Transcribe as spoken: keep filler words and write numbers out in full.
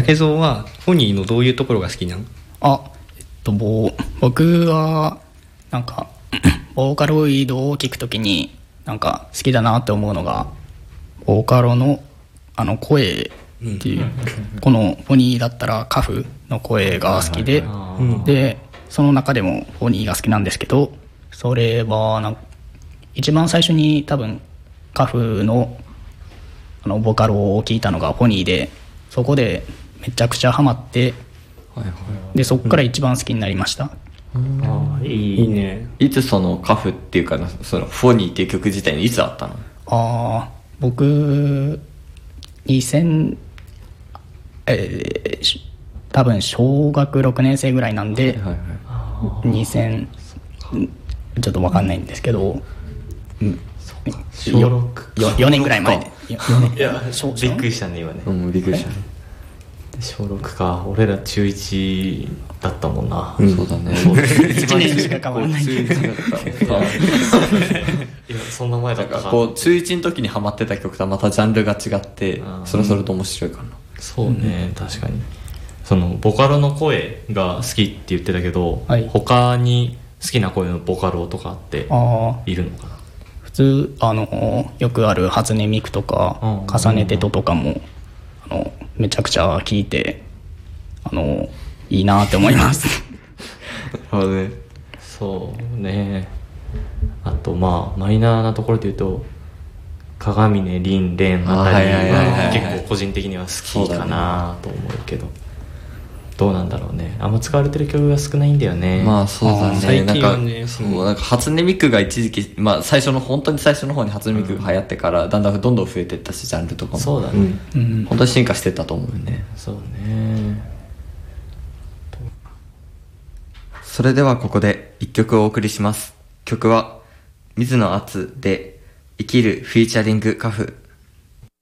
映像はフォニーのどういうところが好きなの？ あ、えっとぼ僕はなんかボーカロイドを聴くときになんか好きだなって思うのがボーカロのあの声っていう、うん、このフォニーだったらカフの声が好きで、はいはい、でその中でもフォニーが好きなんですけど、それはなんか一番最初に多分カフのあのボカロを聴いたのがフォニーで、そこでめちゃくちゃハマって、はいはい、でそこから一番好きになりました。 うん、あいいね。いつそのカフっていうかそのフォニーっていう曲自体にいつあったの？ あ僕にせんえー、多分小学ろくねん生ぐらいなんで、はいはいはい、にせんちょっと分かんないんですけど、うん、 小ろくよ, よねんぐらい前で。 いやびっくりしたね今ね、うん、びっくりしたね。小ろくか、俺ら中いちだったもんな、 うん、そうだねいちねんしか変わらないけどいやそんな前だったか。 こう中いちの時にハマってた曲とはまたジャンルが違ってそれそれと面白いかな、うん、 そうね、うん、確かにそのボカロの声が好きって言ってたけど、はい、他に好きな声のボカロとかっているのかな？ 普通あのよくある初音ミクとか重ねてととかもあのめちゃくちゃ聴いてあのいいなって思いますなるほどね。そうね。あとまあマイナーなところで言うと鏡音凛蓮あたりは結構個人的には好きかなと思うけど、どうなんだろうね。あんま使われてる曲が少ないんだよね。 まあそうだね。 最近はね、 なんかそうなんか初音ミクが一時期、まあ最初の本当に最初の方に初音ミクが流行ってから、うん、だんだんどんどん増えていったしジャンルとかもそうだね、 うん、本当に進化してったと思うよね。 そうね。 それではここで一曲お送りします。曲は水野敦で生きるフィーチャリングカフ。